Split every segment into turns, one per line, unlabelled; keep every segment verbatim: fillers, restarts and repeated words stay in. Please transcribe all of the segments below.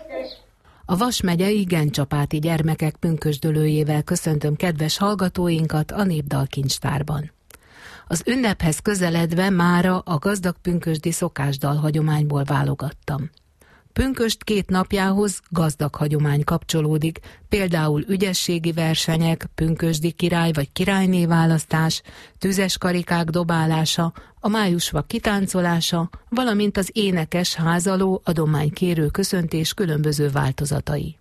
A Vas megyei Gencsapáti gyermekek pünkösdölőjével köszöntöm kedves hallgatóinkat a Népdalkincstárban. Az ünnephez közeledve mára a gazdag pünkösdi szokásdal hagyományból válogattam. Pünkösd két napjához gazdag hagyomány kapcsolódik, például ügyességi versenyek, pünkösdi király vagy királyné választás, tüzes karikák dobálása, a májusva kitáncolása, valamint az énekes, házaló, adománykérő köszöntés különböző változatai.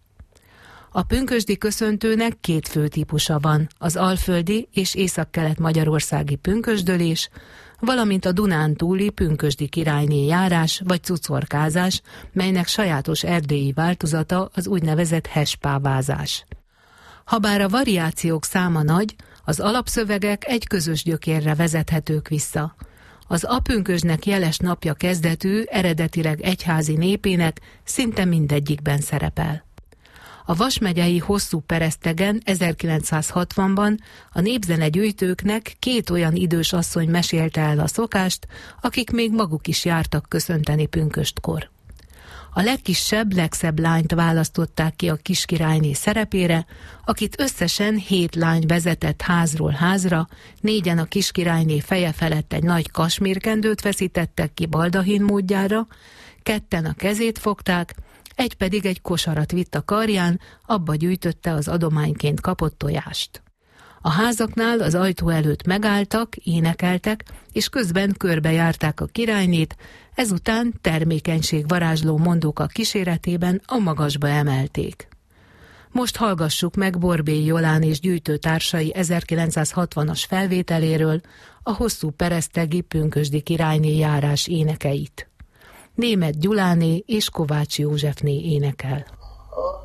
A pünkösdi köszöntőnek két fő típusa van, az alföldi és északkelet-magyarországi pünkösdölés, valamint a Dunántúli pünkösdi királyné járás vagy cucorkázás, melynek sajátos erdélyi változata az úgynevezett hespávázás. Habár a variációk száma nagy, az alapszövegek egy közös gyökérre vezethetők vissza. Az apünkösdnek jeles napja kezdetű, eredetileg egyházi népének szinte mindegyikben szerepel. A Vas megyei Hosszú Peresztegen ezerkilencszázhatvanban a népzenegyűjtőknek két olyan idős asszony mesélte el a szokást, akik még maguk is jártak köszönteni pünköstkor. A legkisebb, legszebb lányt választották ki a kiskirályné szerepére, akit összesen hét lány vezetett házról házra, négyen a kiskirályné feje felett egy nagy kasmírkendőt feszítettek ki baldahin módjára, ketten a kezét fogták, egy pedig egy kosarat vitt a karján, abba gyűjtötte az adományként kapott tojást. A házaknál az ajtó előtt megálltak, énekeltek, és közben körbejárták a királynét, ezután termékenység varázsló mondóka kíséretében a magasba emelték. Most hallgassuk meg Borbély Jolán és gyűjtőtársai ezerkilencszázhatvanas felvételéről a Hosszú Peresztegi pünkösdi királyné járás énekeit. Németh Gyuláné és Kovács Józsefné énekel.